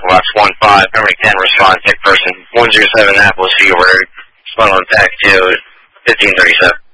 Box 15, Henry 10, respond, tech person 107 Apple Seaward, spun on back to 1537.